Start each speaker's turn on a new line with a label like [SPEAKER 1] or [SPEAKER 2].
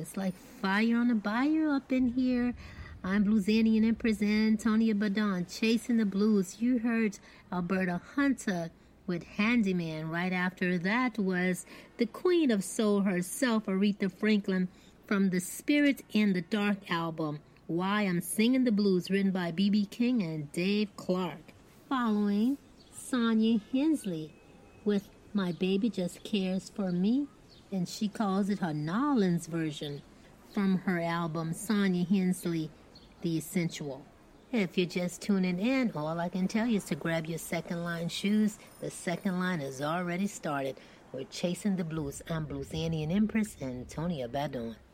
[SPEAKER 1] It's like fire on a bayou up in here. I'm Bluesanian Empress Antonia Badon, chasing the blues. You heard Alberta Hunter with Handyman. Right after that was the Queen of Soul herself, Aretha Franklin, from the Spirit in the Dark album, Why I'm Singing the Blues, written by B.B. King and Dave Clark. Following, Sonia Hensley with My Baby Just Cares for Me, and she calls it her Nolans version from her album Sonia Hensley, The Essential. If you're just tuning in, all I can tell you is to grab your second line shoes. The second line has already started. We're chasing the blues. I'm Bluesanian Empress Antonia Badon.